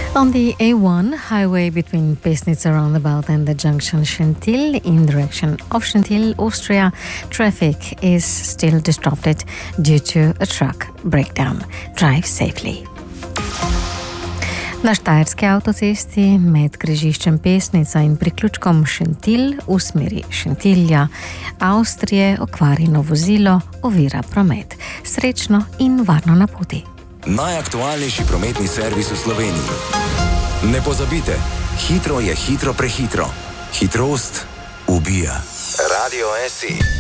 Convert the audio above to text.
On the A1 highway between Pesnica roundabout and the junction Schentil in direction of Schentil, Austria, traffic is still disrupted due to a truck breakdown. Drive safely. Na štajerski avtocesti med križiščem Pesnica in priključkom Schentil v smeri Schentilja, Avstrije, okvarjeno vozilo ovira promet. Srečno in varno na poti. Najaktualnejši prometni servis v Sloveniji. Ne pozabite, hitro je hitro prehitro. Hitrost ubija. Radio SI.